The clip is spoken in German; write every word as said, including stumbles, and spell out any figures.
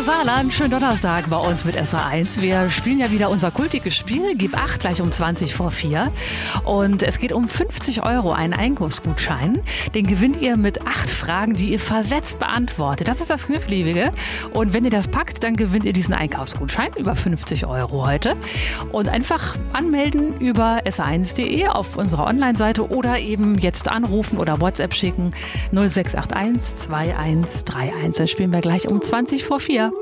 Saarland, schönen Donnerstag bei uns mit S R eins. Wir spielen ja wieder unser kultiges Spiel, Gib acht, gleich um zwanzig vor vier. Und es geht um fünfzig Euro, einen Einkaufsgutschein. Den gewinnt ihr mit acht Fragen, die ihr versetzt beantwortet. Das ist das Knifflige. Und wenn ihr das packt, dann gewinnt ihr diesen Einkaufsgutschein über fünfzig Euro heute. Und einfach anmelden über s r eins punkt de auf unserer Online-Seite oder eben jetzt anrufen oder WhatsApp schicken null sechs acht eins zwei eins drei eins. Dann spielen wir gleich um zwanzig vor vier.